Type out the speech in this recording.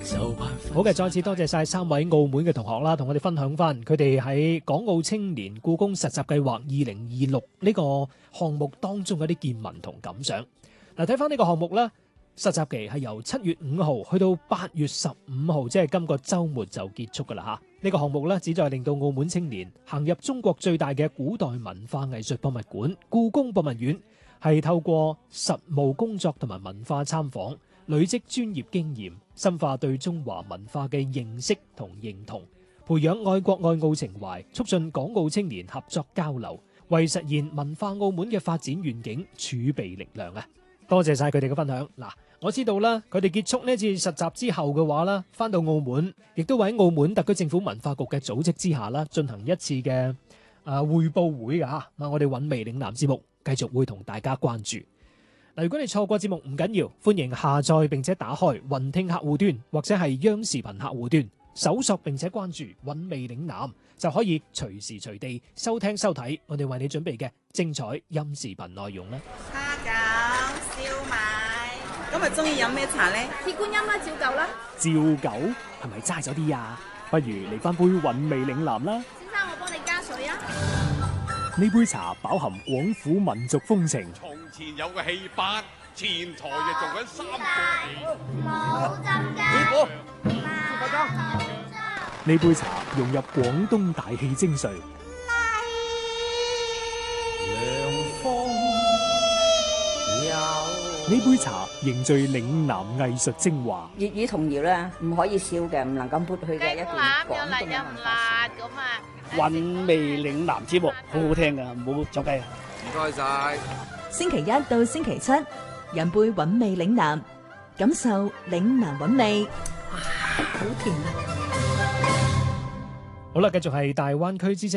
好嘅，再次多謝晒3位澳門嘅同學啦，同我哋分享翻佢哋喺港澳青年故宮實習計劃2026呢個項目當中嘅啲見聞同感想。嗱，睇翻呢個項目啦，實習期係由7月5號去到8月15號，即係今個週末就結束噶啦嚇。呢個項目咧，旨在令到澳門青年行入中國最大嘅古代文化藝術博物館故宮博物院，係透過實務工作同埋文化參訪，累積專業經驗，深化對中華文化嘅認識同認同，培養愛國愛澳情懷，促進港澳青年合作交流，為實現文化澳門嘅發展願景儲備力量啊！多謝晒佢哋嘅分享。嗱，我知道啦，佢哋結束呢次實習之後嘅話啦，翻到澳門，亦都會喺澳門特區政府文化局嘅組織之下啦，進行一次嘅匯報會噶嚇。我哋韻味嶺南節目繼續會同大家關注。如果你錯過節目唔緊要，歡迎下載並且打開雲聽客戶端或者係央視頻客戶端，搜索並且關注韻味嶺南，就可以隨時隨地收聽收睇我哋為你準備嘅精彩音視頻內容啦。 蝦餃、燒賣，今日中意飲咩茶呢？ 鐵觀音啦，照舊啦。 照舊係咪齋咗啲啊？不如嚟翻杯韻味嶺南啦。 先生，我幫你加水啊。 呢杯茶飽含廣府民族風情。 從前有個戲班，前台就做緊3個戲。 冇浸㗎。 師傅， 呢杯茶融入廣東大氣精髓。呢杯茶凝聚嶺南藝術精華。 粵語童謠咧，唔可以笑嘅，唔能夠抹去嘅一段廣東嘅文化。 韻味嶺南節目好好聽噶，唔好走雞啊！ 唔該晒。 星期一到星期七，飲杯韻味嶺南，感受嶺南韻味。哇，好甜啊！ 好啦，繼續係大灣區之聲。